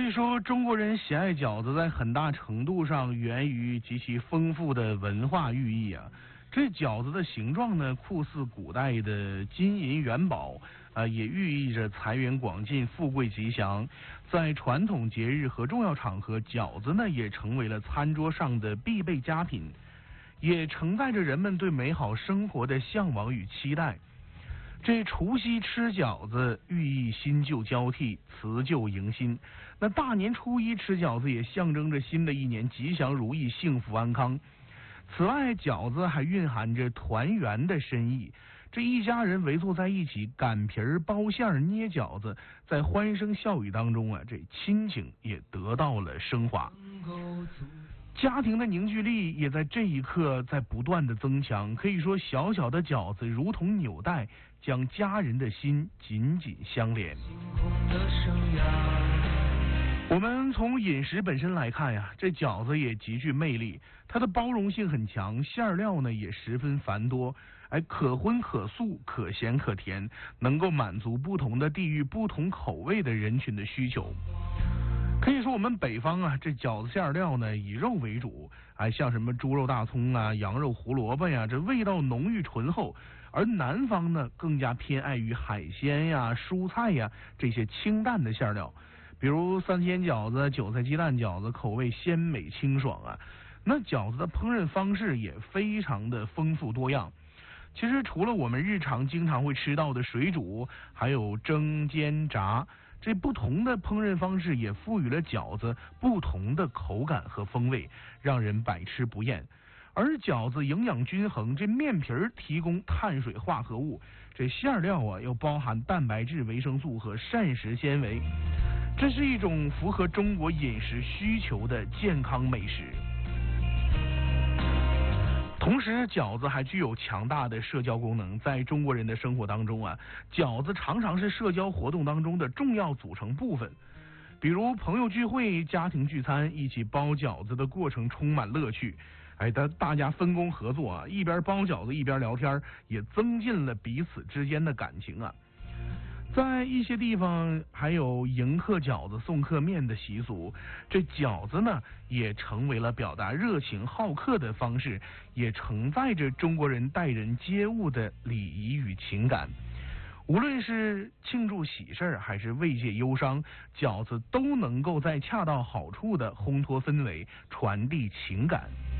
以说，中国人喜爱饺子，在很大程度上源于极其丰富的文化寓意啊。这饺子的形状呢，酷似古代的金银元宝，也寓意着财源广进、富贵吉祥。在传统节日和重要场合，饺子呢也成为了餐桌上的必备佳品，也承载着人们对美好生活的向往与期待。这除夕吃饺子，寓意新旧交替，辞旧迎新。那大年初一吃饺子，也象征着新的一年吉祥如意、幸福安康。此外，饺子还蕴含着团圆的深意。这一家人围坐在一起，擀皮儿、包馅儿、捏饺子，在欢声笑语当中啊，这亲情也得到了升华。家庭的凝聚力也在这一刻在不断的增强。可以说，小小的饺子如同纽带，将家人的心紧紧相连。我们从饮食本身来看呀，这饺子也极具魅力，它的包容性很强，馅料呢也十分繁多，可荤可素，可咸可甜，能够满足不同的地域、不同口味的人群的需求。可以说，我们北方啊，这饺子馅料呢以肉为主，像什么猪肉大葱啊、羊肉胡萝卜呀，这味道浓郁醇厚；而南方呢更加偏爱于海鲜呀、蔬菜呀这些清淡的馅料。比如三鲜饺子、韭菜鸡蛋饺子，口味鲜美清爽啊。那饺子的烹饪方式也非常的丰富多样。其实除了我们日常经常会吃到的水煮，还有蒸、煎、炸，这不同的烹饪方式也赋予了饺子不同的口感和风味，让人百吃不厌。而饺子营养均衡，这面皮儿提供碳水化合物，这馅料啊又包含蛋白质、维生素和膳食纤维，这是一种符合中国饮食需求的健康美食。同时，饺子还具有强大的社交功能。在中国人的生活当中啊，饺子常常是社交活动当中的重要组成部分。比如朋友聚会、家庭聚餐，一起包饺子的过程充满乐趣。大家分工合作啊，一边包饺子一边聊天，也增进了彼此之间的感情啊。在一些地方还有迎客饺子送客面的习俗，这饺子呢也成为了表达热情好客的方式，也承载着中国人待人接物的礼仪与情感。无论是庆祝喜事还是慰藉忧伤，饺子都能够在恰到好处的烘托氛围，传递情感。